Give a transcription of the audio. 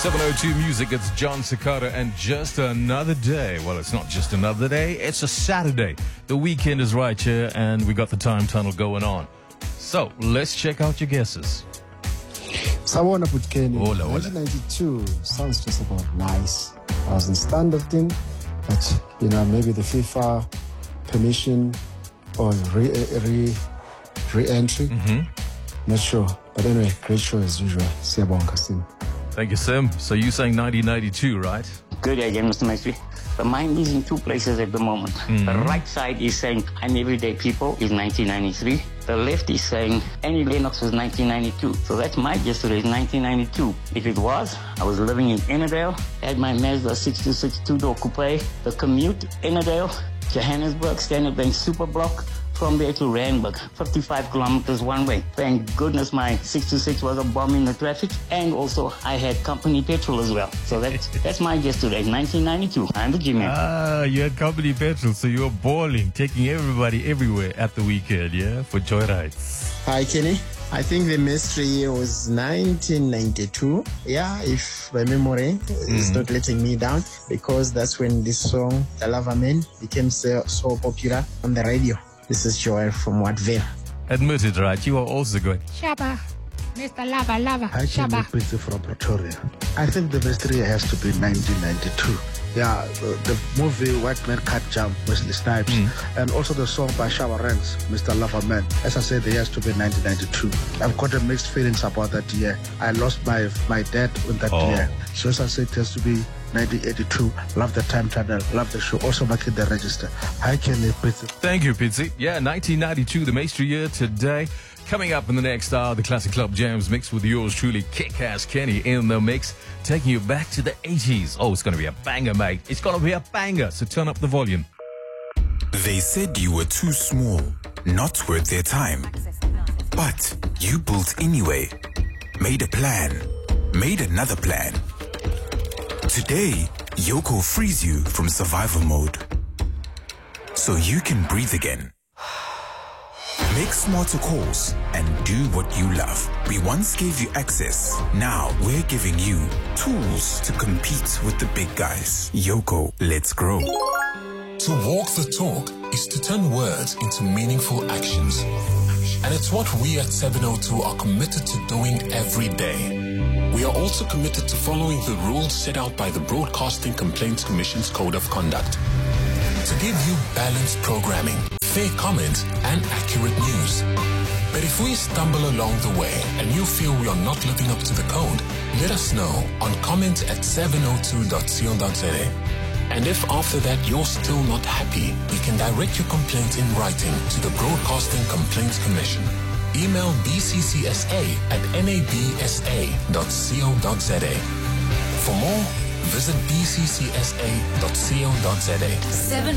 702 Music, it's John Sakata and just another day. Well, it's not just another day, it's a Saturday. The weekend is right here and we got the time tunnel going on. So, let's check out your guesses. Sawona Putkeni, Hola, hola. 1992 sounds just about nice. I was in standard thing, but maybe the FIFA permission or re-entry. Not sure. But anyway, great show as usual. Siyabonga, Sim. Thank you, Sim. So you saying 1992, right? Good day again, Mr. Maestri. The mind is in two places at the moment. The right side is saying I'm Everyday People is 1993. The left is saying Annie Lennox was 1992. So that's my guess today, is 1992. If it was, I was living in Ennerdale, had my Mazda 626 two-door coupe, the commute, Ennerdale, Johannesburg, Standard Bank Superblock, from there to Randburg, 55 kilometers one way. Thank goodness my 626 was a bomb in the traffic, and also I had company petrol as well. So that's my guess today, 1992. I'm the G-Man. Ah, you had company petrol, so you were balling, taking everybody everywhere at the weekend, yeah, for joyrides. Hi, Kenny. I think the mystery year was 1992. Yeah, if my memory is not letting me down, because that's when this song, The Lover Man, became so popular on the radio. This is Joel from Watville. Admit it, right? You are also going, Shabba, Mr. Lava, I came Shabba. with from Pretoria. I think the mystery has to be 1992. Yeah, the movie White Man Can't Jump, Wesley Snipes, and also the song by Shabba Ranks, Mr. Loverman. As I said, it has to be 1992. I've got mixed feelings about that year. I lost my dad in that year. So as I said, it has to be 1982. Love the time tunnel, love the show. Also marking the register. Hi, Kenny. Thank you, Pizzy. Yeah, 1992, the Maestri year today. Coming up in the next hour, the Classic Club Jams mix with yours truly, Kick-Ass Kenny in the mix, taking you back to the 80s. Oh, it's going to be a banger, mate. It's going to be a banger, so turn up the volume. They said you were too small, not worth their time. But you built anyway, made a plan, made another plan. Today, Yoko frees you from survival mode, so you can breathe again. Make smarter calls and do what you love. We once gave you access. Now we're giving you tools to compete with the big guys. Yoko, let's grow. To walk the talk is to turn words into meaningful actions. And it's what we at 702 are committed to doing every day. We are also committed to following the rules set out by the Broadcasting Complaints Commission's Code of Conduct. To give you balanced programming, fair comments, and accurate news. But if we stumble along the way and you feel we are not living up to the code, let us know on comment@702.co.za. And if after that you're still not happy, you can direct your complaint in writing to the Broadcasting Complaints Commission. Email bccsa@nabsa.co.za. For more, visit bccsa.co.za.